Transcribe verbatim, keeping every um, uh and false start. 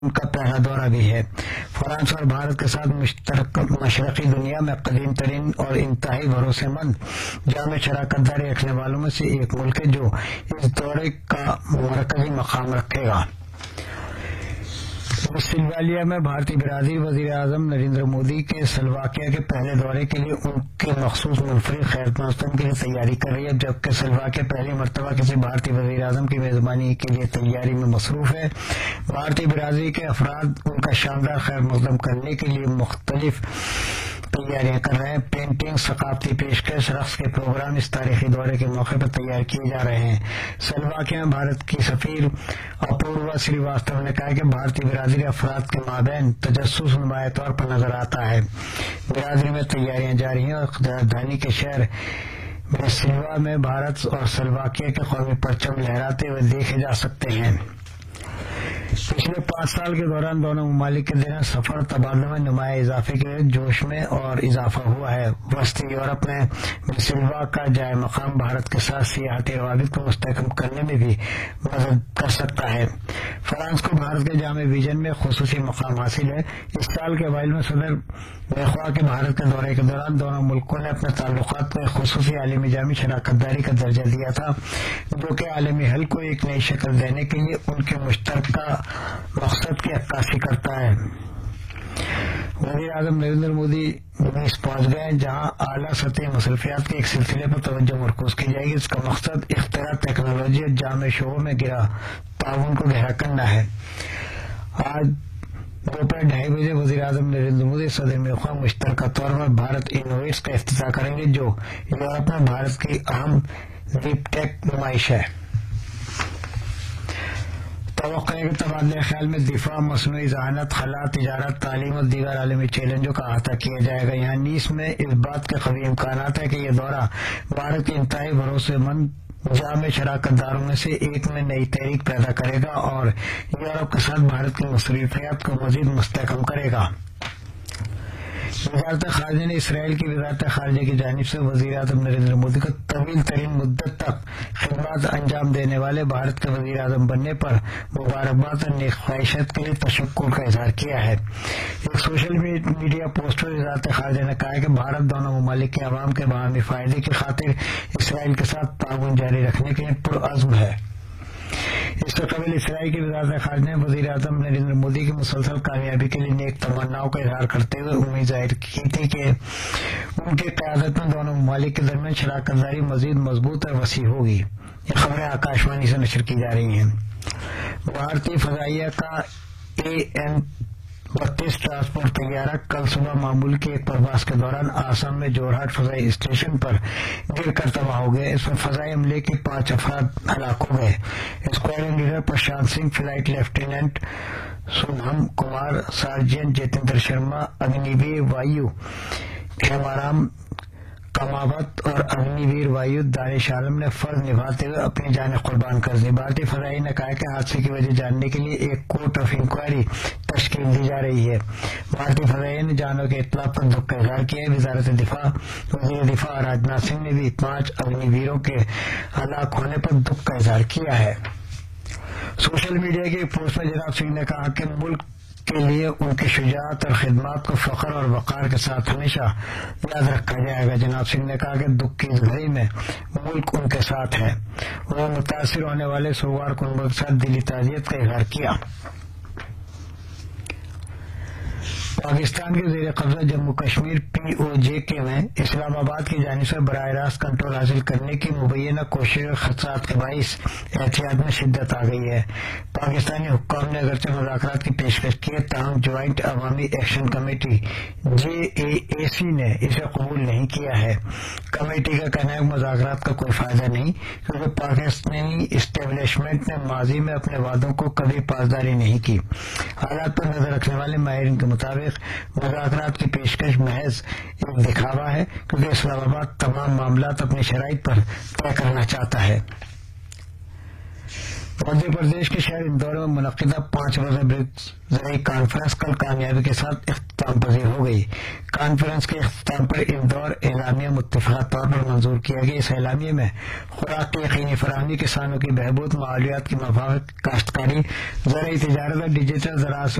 ان کا پہلا دورہ بھی ہے۔ فرانس اور بھارت کے ساتھ مشترک مشرقی دنیا میں قدیم ترین اور انتہائی بھروسے مند جامع شراکت داری رکھنے والوں میں سے ایک ملک ہے جو اس دورے کا مرکزی مقام رکھے گا۔ سلوالیا میں بھارتی برادری وزیر اعظم نریندر مودی کے سلواکیہ کے پہلے دورے کے لیے ان کے مخصوص منفرد خیر مقدم کے لیے تیاری کر رہی ہے، جبکہ سلواکیہ پہلی مرتبہ کسی بھارتی وزیر اعظم کی میزبانی کے لیے تیاری میں مصروف ہے۔ بھارتی برادری کے افراد ان کا شاندار خیر مقدم کرنے کے لیے مختلف تیاریاں کر رہے ہیں۔ پینٹنگ، ثقافتی پیشکش، رقص کے پروگرام اس تاریخی دورے کے موقع پر تیار کیے جا رہے ہیں۔ سلواکیہ میں بھارت کی سفیر اپوروا سری واستو نے کہا کہ بھارتی برادری افراد کے مابین تجسس نمایاں طور پر نظر آتا ہے۔ برادری میں تیاریاں جاری ہیں اور راجدھانی کے شہر برسلوا میں بھارت اور سلواکیہ کے قومی پرچم لہراتے ہوئے دیکھے جا سکتے ہیں۔ پچھلے پانچ سال کے دوران دونوں ممالک کے درمیان سفر اور تبادلوں میں نمایاں اضافے کے جوش میں اور اضافہ ہوا ہے۔ وسطی یورپ میں برسلوا کا جائے مقام بھارت کے ساتھ سیاحتی روابط کو مستحکم کرنے میں بھی مدد کر سکتا ہے۔ فرانس کو بھارت کے جامع ویژن میں خصوصی مقام حاصل ہے۔ اس سال کے اوائل میں صدر نے خواہ کے بھارت کے دورے کے دوران دونوں ملکوں نے اپنے تعلقات کو ایک خصوصی عالمی جامع شراکت داری کا درجہ دیا تھا، جو کہ عالمی حل کو ایک نئی شکل دینے کے لیے ان کے مشترکہ مقصد کی عکاسی کرتا ہے۔ وزیر اعظم نریندر مودی نیز پہنچ گئے جہاں اعلیٰ سطحی مصروفیات کے ایک سلسلے پر توجہ مرکوز کی جائے گی، جس کا مقصد اختراع، ٹیکنالوجی اور جامع شعبوں میں گرا تعاون کو گہرا کرنا ہے۔ آج دوپہر ڈھائی بجے وزیر اعظم نریندر مودی صدر میخواہ مشترکہ طور پر بھارت انوویٹس کا افتتاح کریں گے، جو یورپ میں بھارت کی اہم ڈیپ ٹیک نمائش ہے۔ توقع ہے کہ تبادلہ خیال میں دفاع، مصنوعی ذہانت، خلا، تجارت، تعلیم اور دیگر عالمی چیلنجوں کا احاطہ کیا جائے گا۔ یہاں نیز میں اس بات کے قوی امکانات ہے کہ یہ دورہ بھارت کے انتہائی بھروسے مند جامع شراکت داروں میں سے ایک میں نئی تحریک پیدا کرے گا اور یورپ کے ساتھ بھارت کی مصروفیات کو مزید مستحکم کرے گا۔ وزارت خارجہ نے اسرائیل کی وزارت خارجہ کی جانب سے وزیر اعظم نریندر مودی کو طویل ترین مدت تک خدمات انجام دینے والے بھارت کے وزیر اعظم بننے پر مبارکباد اور نیک خواہشات کے لیے تشکر کا اظہار کیا ہے۔ ایک سوشل میڈیا پوسٹ پر وزارت خارجہ نے کہا ہے کہ بھارت دونوں ممالک کے عوام کے باہمی فائدے کی خاطر اسرائیل کے ساتھ تعاون جاری رکھنے کے لیے پرعزم ہے۔ اس سے قبل اسرائیل کی وزارت خارجہ نے وزیر اعظم نریندر مودی کی مسلسل کامیابی کے لیے نیک تمناؤں کا اظہار کرتے ہوئے امید ظاہر کی تھی کہ ان کی قیادت میں دونوں ممالک کے درمیان شراکت داری مزید مضبوط اور وسیع ہوگی۔ یہ خبریں آکاش وانی سے نشر کی جا رہی ہیں۔ بھارتی فضائیہ کا اے این بتیس ٹرانسپورٹ طیارہ کل صبح معمول کی ایک پرواز کے دوران آسام میں جورہاٹ فضائی اسٹیشن پر گر کر تباہ ہو گیا۔ اس میں فضائی عملے کے پانچ افراد ہلاک ہو گئے۔ Squadron leader Prashant Singh, flight lieutenant سبھم Kumar, sergeant Jitendra Sharma, Agni ویر وایو کھیمارام کماوت اور اگنی ویر وایو دانش عالم نے فرض نبھاتے ہوئے اپنی جانیں قربان کر دی۔ بھارتی فضائیہ نے کہا کہ حادثے کی وجہ جاننے کے لیے ایک کورٹ آف انکوائری تشکیل دی جا رہی ہے۔ بھارتی فضائیہ نے جانوں کے اطلاع پر دکھ کا اظہار کیا ہے۔ وزارت دفاع وزیر دفاع راجناتھ سنگھ نے بھی پانچ اگنی ویروں کے ہلاک ہونے پر دکھ کا اظہار کیا ہے۔ سوشل میڈیا کی ایک پوسٹ میں جناب سنگھ نے کہا کہ ملک کے لیے ان کی شجاعت اور خدمات کو فخر اور وقار کے ساتھ ہمیشہ یاد رکھا جائے گا۔ جناب سنگھ نے کہا کہ دکھ کی اس گھڑی میں ملک ان کے ساتھ ہے۔ انہوں نے متاثر ہونے والے سوگوار کنبوں کے ساتھ دلی تعزیت کا اظہار کیا۔ پاکستان کے زیر قبضہ جموں کشمیر پی او جے کے میں اسلام آباد کی جانب سے براہ راست کنٹرول حاصل کرنے کی مبینہ کوشش اور خدشات کے باعث احتیاط میں شدت آ گئی ہے۔ پاکستانی حکام نے اگرچہ مذاکرات کی پیشکش کی ہے، تاہم جوائنٹ عوامی ایکشن کمیٹی جے اے اے سی نے اسے قبول نہیں کیا ہے۔ کمیٹی کا کہنا ہے کہ مذاکرات کا کوئی فائدہ نہیں، کیونکہ پاکستانی اسٹیبلشمنٹ نے ماضی میں اپنے وعدوں کو کبھی پاسداری نہیں کی۔ حالات پر نظر رکھنے والے ماہرین کے مطابق مذاکرات کی پیشکش محض ایک دکھاوا ہے، کیونکہ اسلام آباد تمام معاملات اپنی شرائط پر طے کرنا چاہتا ہے۔ مدھیہ پردیش کے شہر اندور میں منعقدہ پانچ روزہ برکس زرعی کانفرنس کل کامیابی کے ساتھ اختتام پذیر ہو گئی۔ کانفرنس کے اختتام پر اندور اعلامیہ متفقہ طور پر منظور کیا گیا۔ اس اعلامیے میں خوراک کی یقینی فراہمی، کسانوں کی بہبود، ماحولیات کی مفاد، کاشتکاری، زرعی تجارت اور ڈیجیٹل زراعت